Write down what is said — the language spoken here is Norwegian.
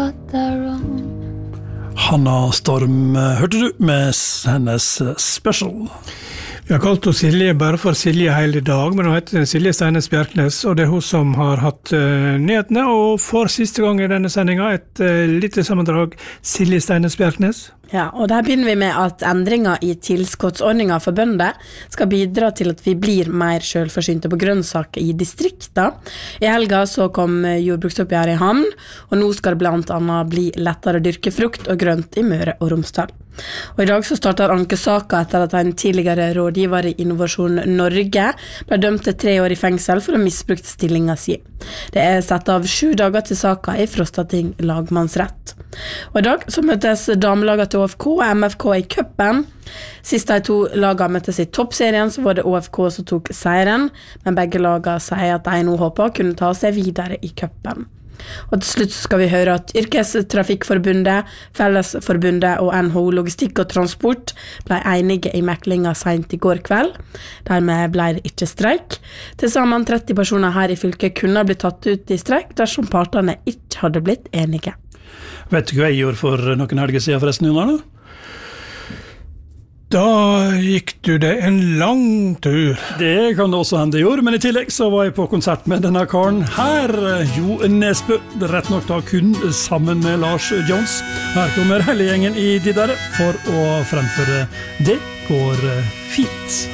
what they're wrong. Hanna Storm hørte du med hennes special. Vi har kalt henne Silje bare for Silje hele dag, men hun heter Silje Steines Bjerknes, og det er hun som har hatt nyhetene, og for siste gang i denne sendingen et lite sammendrag Silje Steines Bjerknes. Ja, og der begynner vi med at endringer i tilskottsordninger for bønder skal bidra til at vi blir mer selvforsynte på grønnsaker i distrikter. I helga så kom jordbruksoppgjøret i havn, og nå skal det blant annet bli lettere å dyrke frukt og grønt i Møre og Romsdal. Og i dag så starter ankesaka etter at en tidligere rådgiver i Innovasjon Norge ble dømt til 3 år i fengsel for å ha misbrukt stillingen sin. Det er satt av 7 dager til saka i Frostating lagmannsrett. Og i dag så møtes damelaget til ÅFK og MFK i cupen. Sist de 2 lagene møttes i toppserien så var det ÅFK som tok seieren, men begge lagene sier at de nå håper å kunne ta seg videre i cupen. Og til slutt skal vi høre at Yrkestrafikkforbundet, Fellesforbundet og NHO Logistikk og Transport ble enige i meklinga sent i går kveld. Dermed ble det ikke streik. Til sammen 30 personer her i fylket kunne blitt tatt ut i streik dersom partene ikke hadde blitt enige. Vet du hva jeg gjorde for noen helger siden forresten, Jon? Da gikk du det en lang tur. Det kan det også hende jeg gjorde, men i tillegg så var jeg på konsert med denne karen her, Jo Nesbø, rett nok da kun sammen med Lars Jones. Her kommer hele gjengen i de der for å fremføre Det går fint.